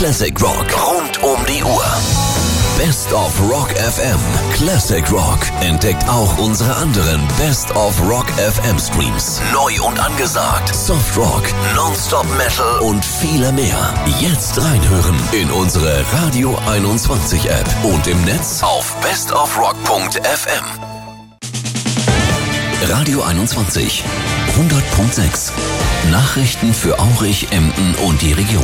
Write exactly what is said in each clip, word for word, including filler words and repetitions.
Classic Rock rund um die Uhr. Best of Rock F M. Classic Rock. Entdeckt auch unsere anderen Best of Rock F M Streams. Neu und angesagt. Soft Rock, Nonstop Metal und viele mehr. Jetzt reinhören in unsere Radio einundzwanzig App und im Netz auf bestofrock punkt f m. Radio einundzwanzig. hundert Komma sechs. Nachrichten für Aurich, Emden und die Region.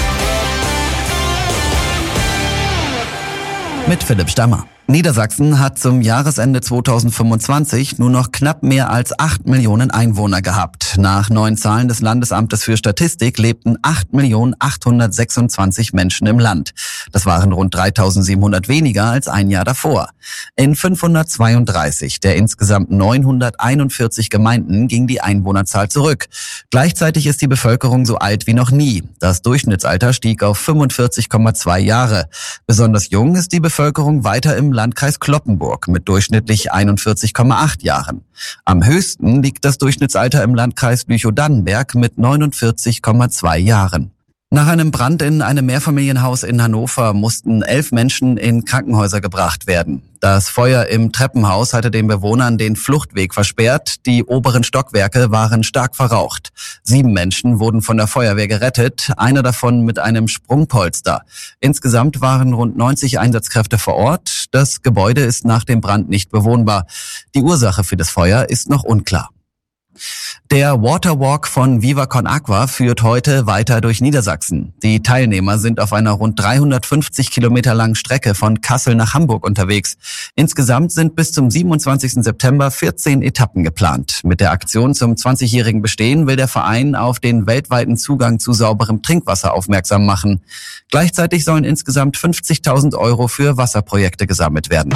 Mit Philipp Stammer. Niedersachsen hat zum Jahresende zweitausendfünfundzwanzig nur noch knapp mehr als acht Millionen Einwohner gehabt. Nach neuen Zahlen des Landesamtes für Statistik lebten acht Millionen achthundertsechsundzwanzig Menschen im Land. Das waren rund dreitausendsiebenhundert weniger als ein Jahr davor. In fünfhundertzweiunddreißig der insgesamt neunhunderteinundvierzig Gemeinden ging die Einwohnerzahl zurück. Gleichzeitig ist die Bevölkerung so alt wie noch nie. Das Durchschnittsalter stieg auf fünfundvierzig Komma zwei Jahre. Besonders jung ist die Bevölkerung weiter im Landkreis Cloppenburg mit durchschnittlich einundvierzig Komma acht Jahren. Am höchsten liegt das Durchschnittsalter im Landkreis Lüchow-Dannenberg mit neunundvierzig Komma zwei Jahren. Nach einem Brand in einem Mehrfamilienhaus in Hannover mussten elf Menschen in Krankenhäuser gebracht werden. Das Feuer im Treppenhaus hatte den Bewohnern den Fluchtweg versperrt. Die oberen Stockwerke waren stark verraucht. Sieben Menschen wurden von der Feuerwehr gerettet, einer davon mit einem Sprungpolster. Insgesamt waren rund neunzig Einsatzkräfte vor Ort. Das Gebäude ist nach dem Brand nicht bewohnbar. Die Ursache für das Feuer ist noch unklar. Der Waterwalk von Viva Con Agua führt heute weiter durch Niedersachsen. Die Teilnehmer sind auf einer rund dreihundertfünfzig Kilometer langen Strecke von Kassel nach Hamburg unterwegs. Insgesamt sind bis zum siebenundzwanzigsten September vierzehn Etappen geplant. Mit der Aktion zum zwanzigjährigen Bestehen will der Verein auf den weltweiten Zugang zu sauberem Trinkwasser aufmerksam machen. Gleichzeitig sollen insgesamt fünfzigtausend Euro für Wasserprojekte gesammelt werden.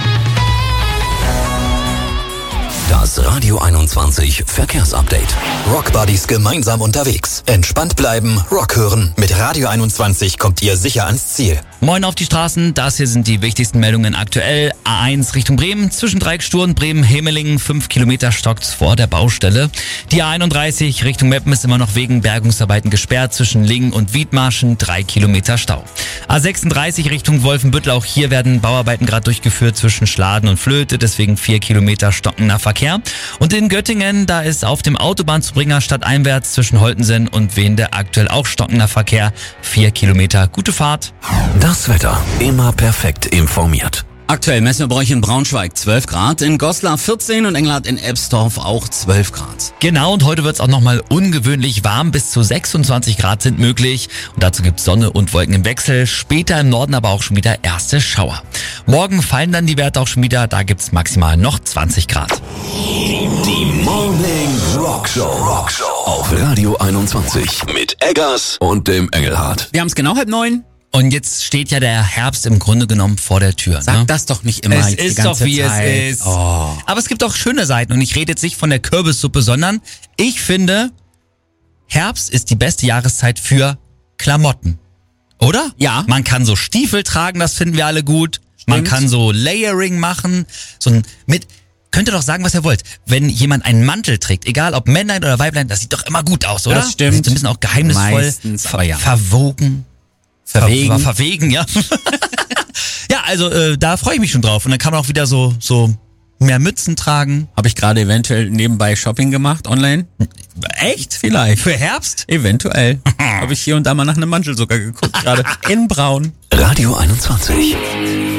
Das Radio einundzwanzig Verkehrsupdate. Rock Buddies gemeinsam unterwegs. Entspannt bleiben, Rock hören. Mit Radio einundzwanzig kommt ihr sicher ans Ziel. Moin auf die Straßen, das hier sind die wichtigsten Meldungen aktuell. A eins Richtung Bremen, zwischen Dreiecksturm, Bremen-Hemelingen, fünf Kilometer stockt's vor der Baustelle. Die A einunddreißig Richtung Meppen ist immer noch wegen Bergungsarbeiten gesperrt, zwischen Lingen und Wiedmarschen, drei Kilometer Stau. A sechsunddreißig Richtung Wolfenbüttel, auch hier werden Bauarbeiten gerade durchgeführt zwischen Schladen und Flöte, deswegen vier Kilometer stockender Verkehr. Und in Göttingen, da ist auf dem Autobahnzubringer stadteinwärts zwischen Holtensen und Wende aktuell auch stockender Verkehr. Vier Kilometer, gute Fahrt. Das Wetter, immer perfekt informiert. Aktuell messen wir bei euch in Braunschweig zwölf Grad, in Goslar vierzehn und Engelhardt in Ebstorf auch zwölf Grad. Genau, und heute wird es auch nochmal ungewöhnlich warm, bis zu sechsundzwanzig Grad sind möglich. Und dazu gibt es Sonne und Wolken im Wechsel, später im Norden aber auch schon wieder erste Schauer. Morgen fallen dann die Werte auch schon wieder, da gibt es maximal noch zwanzig Grad. Die Morning Rock Show, Rock Show auf Radio einundzwanzig mit Eggers und dem Engelhardt. Wir haben es genau halb neun. Und jetzt steht ja der Herbst im Grunde genommen vor der Tür. Sag ne? das doch nicht immer. Es jetzt ist die ganze doch wie Zeit. es ist. Oh. Aber es gibt auch schöne Seiten und ich rede jetzt nicht von der Kürbissuppe, sondern ich finde, Herbst ist die beste Jahreszeit für Klamotten. Oder? Ja. Man kann so Stiefel tragen, das finden wir alle gut. Man Stimmt. kann so Layering machen, so ein mit... Könnt ihr doch sagen, was ihr wollt. Wenn jemand einen Mantel trägt, egal ob Männlein oder Weiblein, das sieht doch immer gut aus, oder? Das stimmt. Sieht so ein bisschen auch geheimnisvoll, Meistens, ver- aber ja. verwogen. Verwegen. Ver- verwegen, ja. Ja, also äh, da freue ich mich schon drauf. Und dann kann man auch wieder so so mehr Mützen tragen. Habe ich gerade eventuell nebenbei Shopping gemacht online? Echt? Vielleicht. Für Herbst? Eventuell. Habe ich hier und da mal nach einem Mantel sogar geguckt, gerade in braun. Radio einundzwanzig.